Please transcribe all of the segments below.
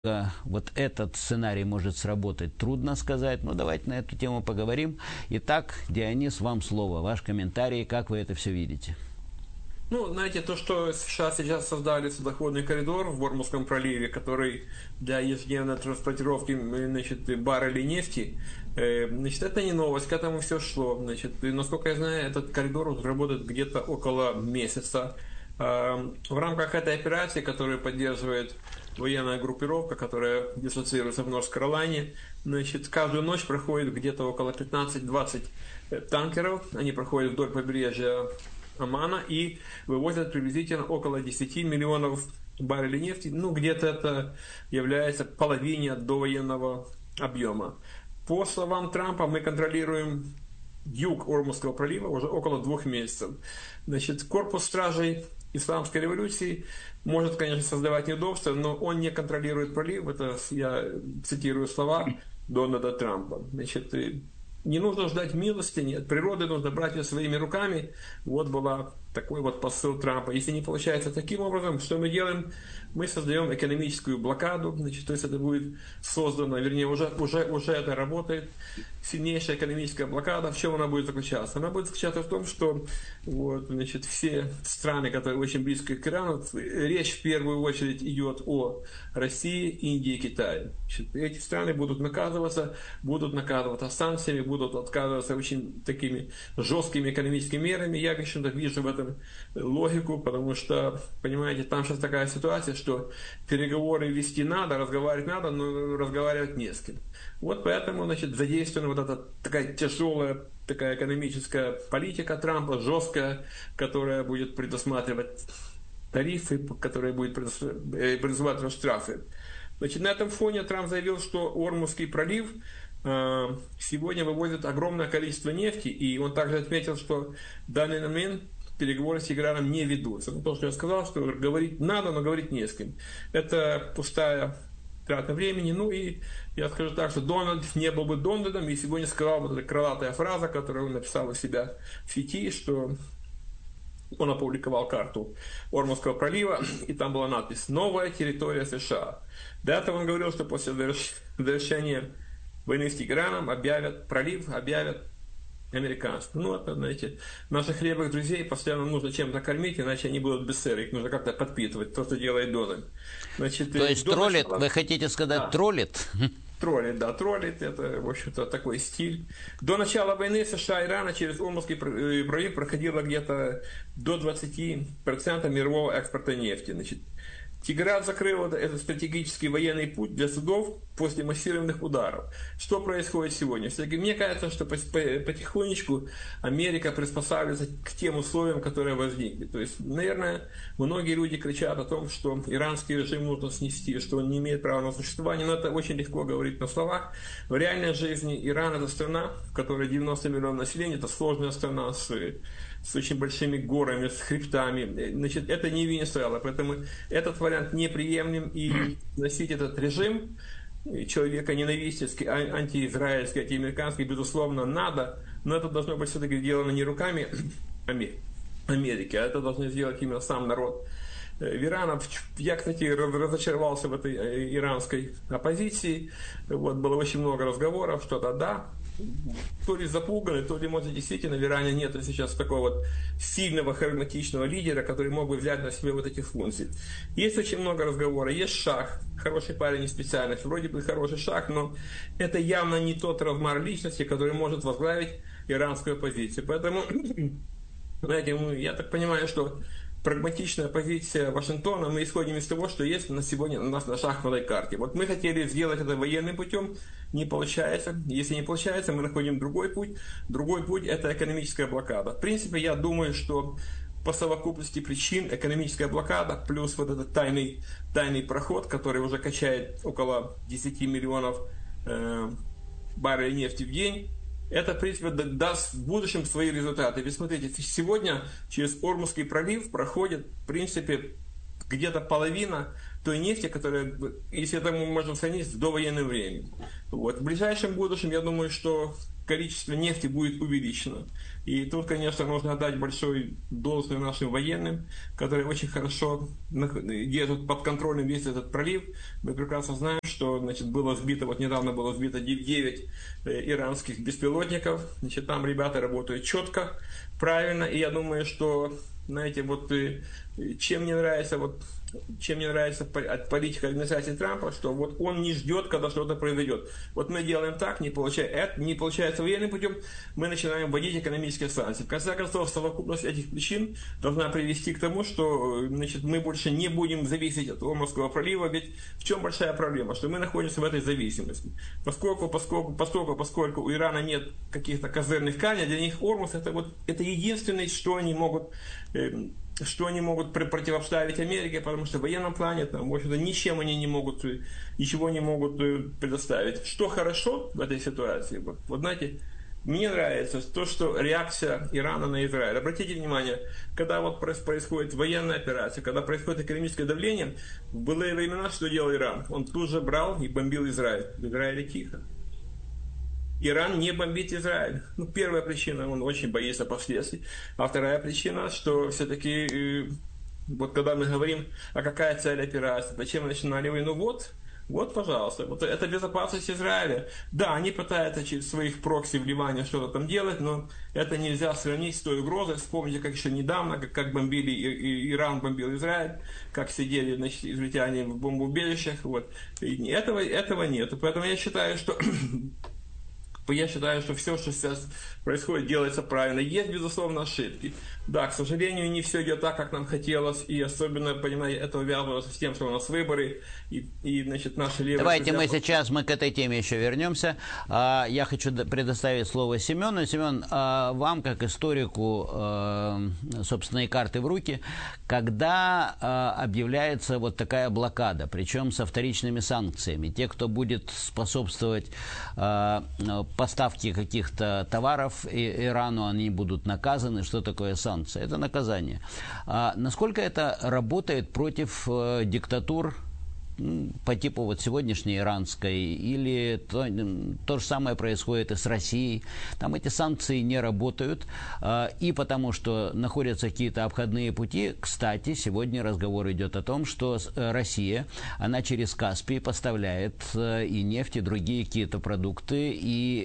вот этот сценарий может сработать, трудно сказать, но давайте на эту тему поговорим. Итак, Дионис, вам слово, ваш комментарий, как вы это все видите? Ну, знаете, то, что США сейчас создали судоходный коридор в Ормузском проливе, который для ежедневной транспортировки, значит, баррелей нефти, значит, это не новость, к этому все шло. Значит, и, насколько я знаю, этот коридор уже работает где-то около месяца. В рамках этой операции, которую поддерживает военная группировка, которая дислоцируется в Норth-Каролине, значит, каждую ночь проходит где-то около 15-20 танкеров. Они проходят вдоль побережья Омана и вывозят приблизительно около 10 миллионов баррелей нефти. Ну, где-то это является половиной довоенного объема. По словам Трампа, мы контролируем юг Ормузского пролива уже около 2 месяцев. Значит, корпус стражей Исламской революции может, конечно, создавать неудобства, но он не контролирует пролив. Это я цитирую слова Дональда Трампа. Значит, не нужно ждать милостыни от природы, нужно брать ее своими руками. Вот была такой вот посыл Трампа. Если не получается таким образом, что мы делаем? Мы создаем экономическую блокаду, значит, то есть это будет создано, вернее, уже это работает, сильнейшая экономическая блокада. В чем она будет заключаться? Она будет заключаться в том, что вот, значит, все страны, которые очень близко к Ирану, речь в первую очередь идет о России, Индии и Китае. Значит, эти страны будут наказываться санкциями, будут отказываться очень такими жесткими экономическими мерами. Я, конечно, вижу в этом логику, потому что, понимаете, там сейчас такая ситуация, что переговоры вести надо, разговаривать надо, но разговаривать не с кем. Вот поэтому, значит, задействована вот эта такая тяжелая такая экономическая политика Трампа, жесткая, которая будет предусматривать тарифы, которые будут предусматривать штрафы. Значит, на этом фоне Трамп заявил, что Ормузский пролив сегодня вывозит огромное количество нефти, и он также отметил, что в данный момент переговоры с Ираном не ведутся. Ну, то, что я сказал, что говорить надо, но говорить не с кем. Это пустая трата времени. Ну и я скажу так, что Дональд не был бы Дональдом, если бы не сказал вот эта крылатая фраза, которую он написал у себя в сети, что он опубликовал карту Ормузского пролива, и там была надпись «Новая территория США». До этого он говорил, что после завершения войны с Ираном пролив объявят американцев. Ну, это, знаете, наших хлебных друзей постоянно нужно чем-то кормить, иначе они будут бессеры, их нужно как-то подпитывать, то, что делает Дональд. Значит, то есть троллит, вы хотите сказать, да. Троллит? Троллит, да, троллит, это, в общем-то, такой стиль. До начала войны США и Ирана через Ормузский пролив проходило где-то до 20% мирового экспорта нефти. Значит, Тегеран закрыл этот стратегический военный путь для судов после массированных ударов. Что происходит сегодня? Все-таки мне кажется, что потихонечку Америка приспосабливается к тем условиям, которые возникли. То есть, наверное, многие люди кричат о том, что иранский режим нужно снести, что он не имеет права на существование, но это очень легко говорить на словах. В реальной жизни Иран – это страна, в которой 90 миллионов населения, это сложная страна с очень большими горами, с хребтами. Значит, это не Венесуэла, поэтому этот вариант неприемлем, и носить этот режим человека ненавистнический, антиизраильский, антиамериканский, безусловно, надо, но это должно быть все-таки сделано не руками Америки, а это должны сделать именно сам народ Ирана. Я, кстати, разочаровался в этой иранской оппозиции. Вот, было очень много разговоров, что-то да, то ли запуганы, то ли, может, действительно в Иране нет сейчас такого вот сильного, харизматичного лидера, который мог бы взять на себя вот эти функции. Есть очень много разговоров. Есть Шах, хороший парень и специальность, вроде бы хороший Шах, но это явно не тот размер личности, который может возглавить иранскую оппозицию. Поэтому, знаете, я так понимаю, что прагматичная позиция Вашингтона, мы исходим из того, что есть на сегодня у нас на шахматной карте. Вот мы хотели сделать это военным путем, не получается. Если не получается, мы находим другой путь. Другой путь – это экономическая блокада. В принципе, я думаю, что по совокупности причин экономическая блокада плюс вот этот тайный проход, который уже качает около 10 миллионов баррелей нефти в день, это, в принципе, даст в будущем свои результаты. Ведь смотрите, сегодня через Ормузский пролив проходит, в принципе, где-то половина той нефти, которая, если это мы можем сравнить с довоенным временем. Вот. В ближайшем будущем, я думаю, что количество нефти будет увеличено. И тут, конечно, нужно отдать большой должное нашим военным, которые очень хорошо держат под контролем весь этот пролив. Мы прекрасно знаем, что, значит, недавно было сбито 9 иранских беспилотников. Значит, там ребята работают четко, правильно. И я думаю, что, знаете, чем мне нравится от политики администрации Трампа, что вот он не ждет, когда что-то произойдет. Вот мы делаем так, не получается военным путем, мы начинаем вводить экономические санкции. В конце концов, совокупность этих причин должна привести к тому, что, значит, мы больше не будем зависеть от Ормузского пролива. Ведь в чем большая проблема? Что мы находимся в этой зависимости. Поскольку у Ирана нет каких-то козырных камней, для них Ормуз это единственное, что они могут противопоставить Америке, потому что в военном плане там, в общем-то, ничего не могут предоставить. Что хорошо в этой ситуации? Вот знаете, мне нравится то, что реакция Ирана на Израиль. Обратите внимание, когда происходит военная операция, когда происходит экономическое давление, в былые времена что делал Иран? Он тут же брал и бомбил Израиль. В Израиле тихо. Иран не бомбит Израиль. Первая причина, он очень боится последствий. А вторая причина, что все-таки, когда мы говорим, а какая цель операции, зачем мы начинали войну, вот, пожалуйста, это безопасность Израиля. Да, они пытаются через своих прокси в Ливане что-то там делать, но это нельзя сравнить с той угрозой. Вспомните, как еще недавно, как Иран бомбил Израиль, как сидели, значит, израильтяне в бомбоубежищах. И этого нет. Поэтому я считаю, что все, что сейчас происходит, делается правильно. Есть, безусловно, ошибки. Да, к сожалению, не все идет так, как нам хотелось. И особенно, понимаете, это увязывается с тем, что у нас выборы. И значит, наши левые... Давайте мы к этой теме еще вернемся. Я хочу предоставить слово Семену. Семен, вам, как историку, собственной карты в руки, когда объявляется вот такая блокада, причем со вторичными санкциями, те, кто будет способствовать поставки каких-то товаров Ирану, они будут наказаны. Что такое санкции? Это наказание. Насколько это работает против диктатур по типу сегодняшней иранской, или то же самое происходит и с Россией? Там эти санкции не работают, и потому что находятся какие-то обходные пути. Кстати, сегодня разговор идет о том, что Россия, она через Каспий поставляет и нефть, и другие какие-то продукты, и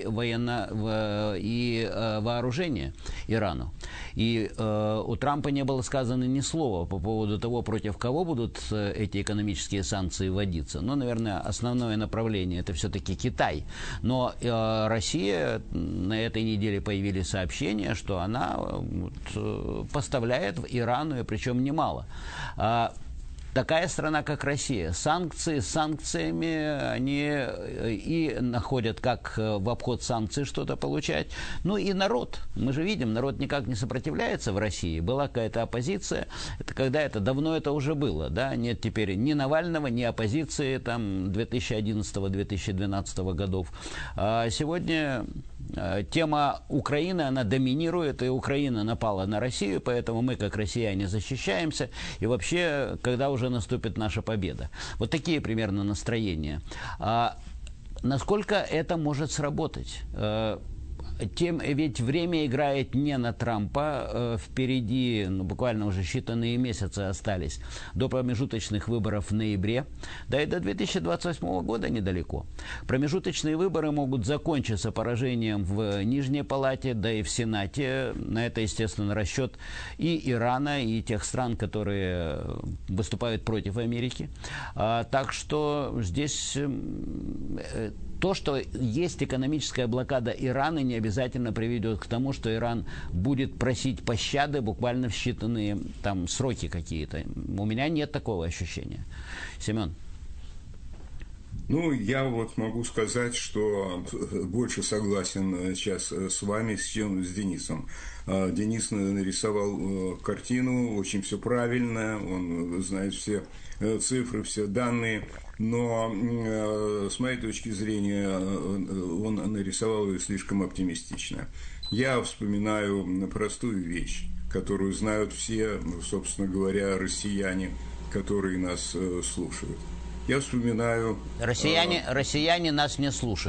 вооружение Ирану. И у Трампа не было сказано ни слова по поводу того, против кого будут эти экономические санкции вводиться. Но, наверное, основное направление это все-таки Китай. Но Россия, на этой неделе появились сообщения, что она поставляет в Ирану, и причем немало. Такая страна, как Россия, санкциями они и находят, как в обход санкций что-то получать. Ну и народ. Мы же видим, народ никак не сопротивляется в России. Была какая-то оппозиция. Это давно это уже было. Да? Нет теперь ни Навального, ни оппозиции 2011-2012 годов. А сегодня тема Украины, она доминирует, и Украина напала на Россию, поэтому мы, как россияне, защищаемся. И вообще, когда уже наступит наша победа? Вот такие примерно настроения. Насколько это может сработать? Ведь время играет не на Трампа. Впереди буквально уже считанные месяцы остались до промежуточных выборов в ноябре. Да и до 2028 года недалеко. Промежуточные выборы могут закончиться поражением в Нижней Палате, да и в Сенате. На это, естественно, расчет и Ирана, и тех стран, которые выступают против Америки. Так что здесь то, что есть экономическая блокада Ирана, не обязательно приведет к тому, что Иран будет просить пощады буквально в считанные сроки какие-то. У меня нет такого ощущения. Семен. Я могу сказать, что больше согласен сейчас с вами, чем с Денисом. Денис нарисовал картину, очень все правильно, он знает все цифры, все данные, но с моей точки зрения он нарисовал ее слишком оптимистично. Я вспоминаю простую вещь, которую знают все, собственно говоря, россияне, которые нас слушают. Я вспоминаю... Россияне нас не слушают.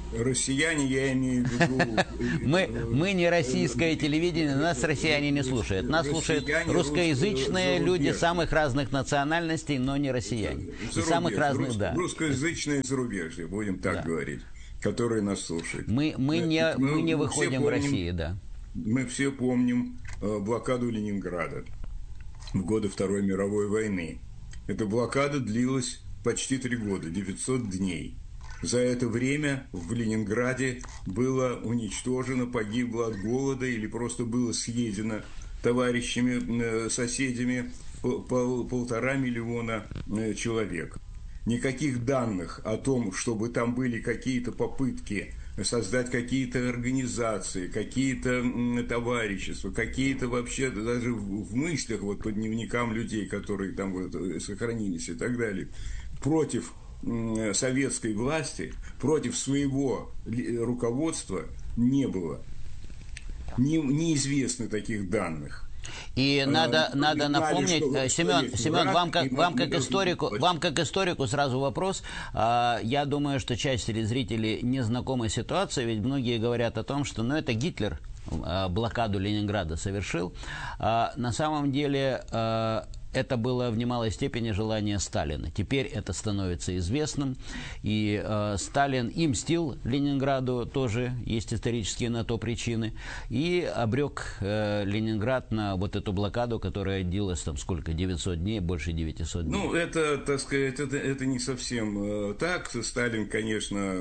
Россияне, я имею в виду... Мы не российское телевидение, нас россияне не слушают. Нас слушают русскоязычные люди самых разных национальностей, но не россияне. И самых разных, да. Русскоязычные зарубежье, будем так говорить, которые нас слушают. Мы не выходим в Россию, да. Мы все помним блокаду Ленинграда в годы Второй мировой войны. Эта блокада длилась почти 3 года, 900 дней. За это время в Ленинграде было уничтожено, погибло от голода или просто было съедено товарищами, соседями 1,5 миллиона человек. Никаких данных о том, чтобы там были какие-то попытки создать какие-то организации, какие-то товарищества, какие-то вообще даже в мыслях, вот по дневникам людей, которые там вот сохранились и так далее, против советской власти, против своего руководства не было. Неизвестно таких данных. И надо напомнить, Семен, вам как историку сразу вопрос. Я думаю, что часть телезрителей не знакома с ситуацией, ведь многие говорят о том, что это Гитлер блокаду Ленинграда совершил. На самом деле это было в немалой степени желание Сталина. Теперь это становится известным. И Сталин и мстил Ленинграду, тоже есть исторические на то причины, и обрек Ленинград на вот эту блокаду, которая длилась там сколько, 900 дней, больше 900 дней. Это, так сказать, это не совсем так. Сталин, конечно,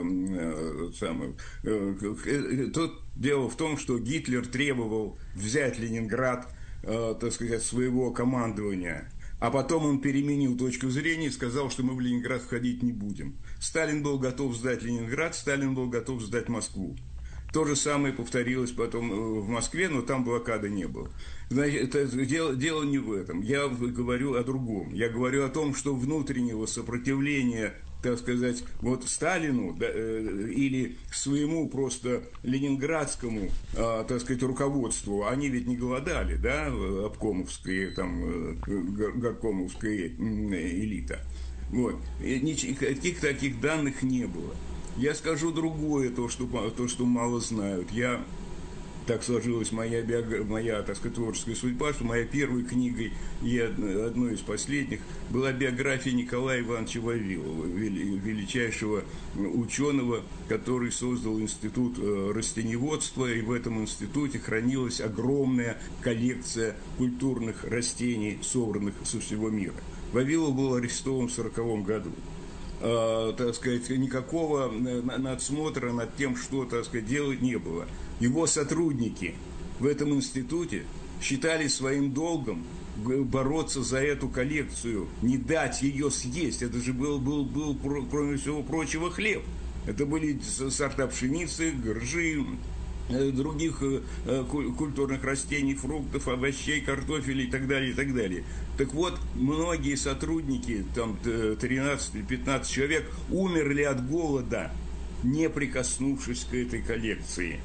тут дело в том, что Гитлер требовал взять Ленинград, так сказать, своего командования, а потом он переменил точку зрения и сказал, что мы в Ленинград входить не будем. Сталин был готов сдать Ленинград, Сталин был готов сдать Москву. То же самое повторилось потом в Москве, но там блокады не было. Значит, дело не в этом. Я говорю о другом. Я говорю о том, что внутреннего сопротивления, так сказать, вот Сталину, да, или своему просто ленинградскому, так сказать, руководству, они ведь не голодали, да, обкомовская, там, горкомовская элита. Вот. Никаких таких данных не было. Я скажу другое, то, что мало знают. Так сложилась моя, так сказать, творческая судьба, что моей первой книгой и одной из последних была биография Николая Ивановича Вавилова, величайшего ученого, который создал институт растениеводства, и в этом институте хранилась огромная коллекция культурных растений, собранных со всего мира. Вавилов был арестован в 1940 году. Так сказать, никакого надсмотра над тем, что, так сказать, делать не было. Его сотрудники в этом институте считали своим долгом бороться за эту коллекцию, не дать ее съесть. Это же был, кроме всего прочего, хлеб. Это были сорта пшеницы, горжи, других культурных растений, фруктов, овощей, картофеля и так далее, и так далее. Так вот, многие сотрудники, там 13 или 15 человек, умерли от голода, не прикоснувшись к этой коллекции,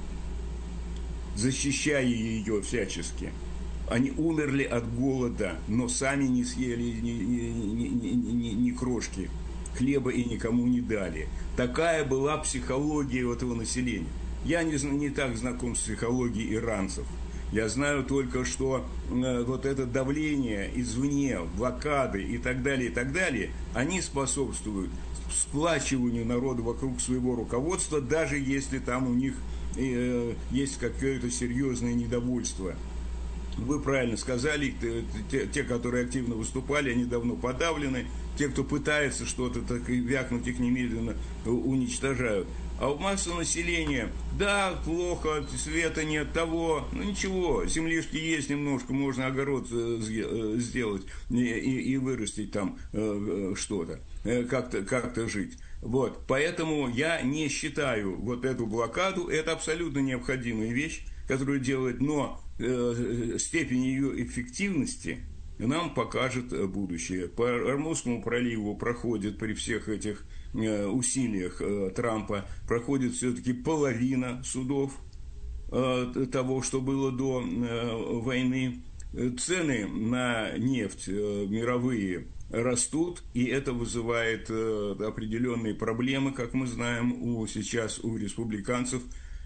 защищая ее всячески. Они умерли от голода, но сами не съели ни крошки хлеба и никому не дали. Такая была психология этого населения. Я не так знаком с психологией иранцев. Я знаю только, что вот это давление извне, блокады и так далее, они способствуют сплачиванию народа вокруг своего руководства, даже если там у них есть какое-то серьезное недовольство. Вы правильно сказали, те, которые активно выступали, они давно подавлены. Те, кто пытается что-то так вякнуть, их немедленно уничтожают. А у массы населения, да, плохо, света нет, того, ничего, землишки есть немножко, можно огород сделать и вырастить там что-то, как-то жить. Вот, поэтому я не считаю вот эту блокаду, это абсолютно необходимая вещь, которую делать, но степень ее эффективности нам покажет будущее. По Ормузскому проливу проходит при всех этих усилиях Трампа, проходит все-таки половина судов того, что было до войны. Цены на нефть мировые растут, и это вызывает определенные проблемы, как мы знаем, сейчас у республиканцев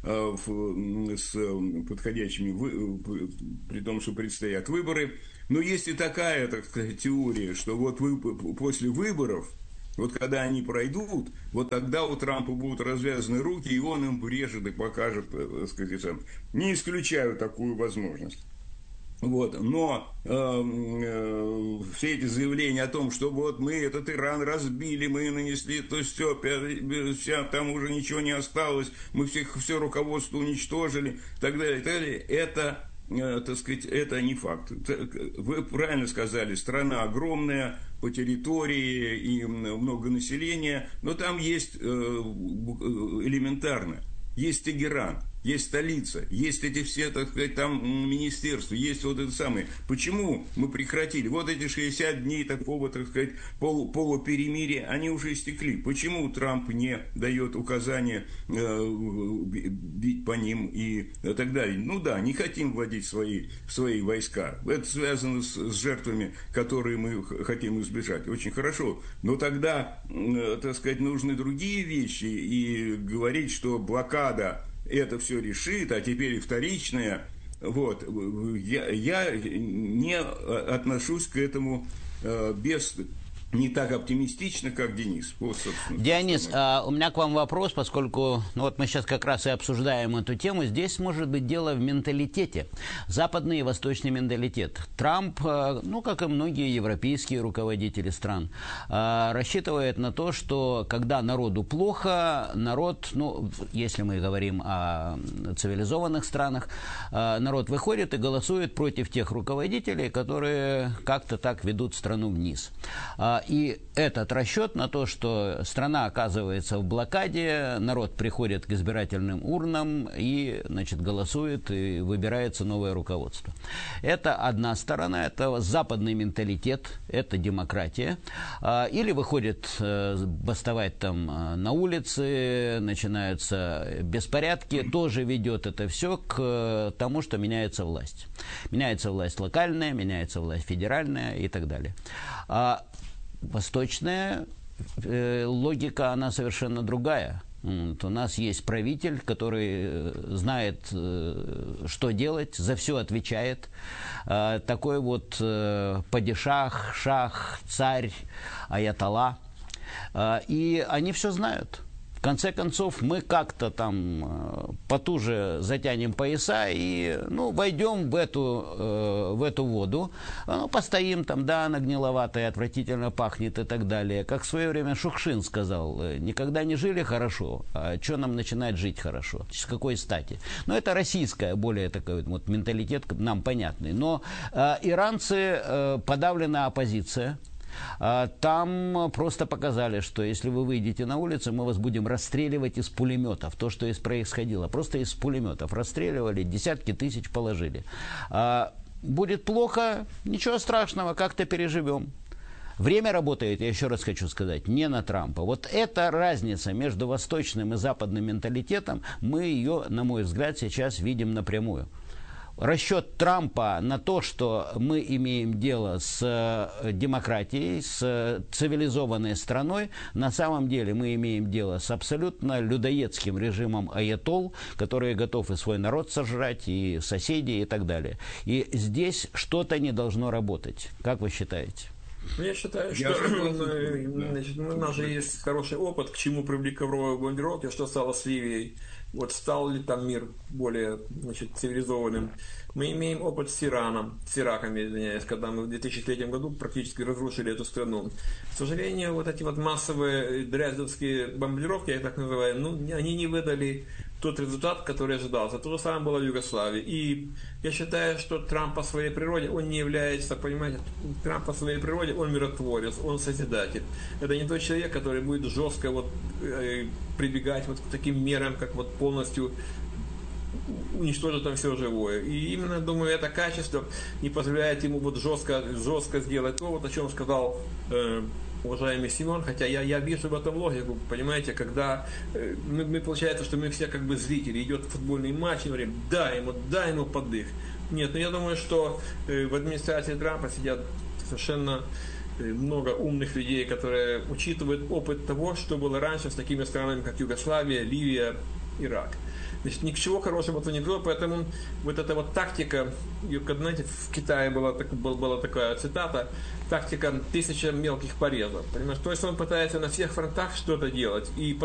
с подходящими, при том, что предстоят выборы. Но есть и такая, так сказать, теория, что вот после выборов, вот когда они пройдут, вот тогда у Трампа будут развязаны руки, и он им врежет и покажет, так сказать, сам. Не исключаю такую возможность. Вот. Но все эти заявления о том, что вот мы этот Иран разбили, мы нанесли, то все, там уже ничего не осталось, мы все руководство уничтожили, и так далее, это, так сказать, это не факт. Вы правильно сказали, страна огромная по территории и много населения, но там есть элементарно, есть Тегеран, есть столица, есть эти все, так сказать, там министерства, есть вот это самое. Почему мы прекратили? Вот эти 60 дней такого, так сказать, полуперемирия, они уже истекли. Почему Трамп не дает указания бить по ним и так далее? Ну да, не хотим вводить свои войска. Это связано с жертвами, которые мы хотим избежать. Очень хорошо. Но тогда, так сказать, нужны другие вещи. И говорить, что блокада это все решит, а теперь и вторичное. Вот. Я не отношусь к этому не так оптимистично, как Денис. Вот, Дионис, у меня к вам вопрос, поскольку вот мы сейчас как раз и обсуждаем эту тему. Здесь может быть дело в менталитете. Западный и восточный менталитет. Трамп, как и многие европейские руководители стран, рассчитывает на то, что когда народу плохо, народ, если мы говорим о цивилизованных странах, народ выходит и голосует против тех руководителей, которые как-то так ведут страну вниз. И этот расчет на то, что страна оказывается в блокаде, народ приходит к избирательным урнам и, голосует, и выбирается новое руководство. Это одна сторона, это западный менталитет, это демократия. Или выходит бастовать там на улице, начинаются беспорядки, тоже ведет это все к тому, что меняется власть. Меняется власть локальная, меняется власть федеральная и так далее. Восточная логика, она совершенно другая. У нас есть правитель, который знает, что делать, за все отвечает. Такой вот падишах, шах, царь, аятолла. И они все знают. В конце концов, мы как-то там потуже затянем пояса и войдем в эту воду, постоим там, да, она гниловатая, отвратительно пахнет и так далее. Как в свое время Шукшин сказал, никогда не жили хорошо, а что нам начинать жить хорошо? С какой стати? Это российская, более такой вот менталитет нам понятный. Но иранцы, подавленная оппозиция, там просто показали, что если вы выйдете на улицу, мы вас будем расстреливать из пулеметов. То, что происходило, просто из пулеметов расстреливали, десятки тысяч положили. Будет плохо, ничего страшного, как-то переживем. Время работает, я еще раз хочу сказать, не на Трампа. Вот эта разница между восточным и западным менталитетом, мы ее, на мой взгляд, сейчас видим напрямую. Расчет Трампа на то, что мы имеем дело с демократией, с цивилизованной страной, на самом деле мы имеем дело с абсолютно людоедским режимом аятолл, который готов и свой народ сожрать, и соседей, и так далее. И здесь что-то не должно работать. Как вы считаете? Я считаю, что у нас же есть хороший опыт, к чему привели ковровые бомбардировки, что стало с Ливией. Вот стал ли там мир более цивилизованным? Мы имеем опыт с Ираном, с Ираком, извиняюсь, когда мы в 2003 году практически разрушили эту страну. К сожалению, вот эти вот массовые дрезденские бомбардировки, я их так называю, они не выдали тот результат, который ожидался. То же самое было в Югославии. И я считаю, что Трамп по своей природе, он не является, понимаете, Трамп по своей природе, он миротворец, он созидатель. Это не тот человек, который будет жестко прибегать к таким мерам, как полностью уничтожить там все живое. И именно, думаю, это качество не позволяет ему жестко сделать то, о чем сказал уважаемый Семен, хотя я вижу в этом логику, понимаете, когда мы получается, что мы все как бы зрители, идет футбольный матч, и говорим, дай ему поддых. Нет, я думаю, что в администрации Трампа сидят совершенно много умных людей, которые учитывают опыт того, что было раньше с такими странами, как Югославия, Ливия, Ирак. Значит, ни к чему хорошему это не было, поэтому вот эта вот тактика, знаете, в Китае была такая цитата, тактика 1000 мелких порезов. Понимаешь? То есть он пытается на всех фронтах что-то делать. И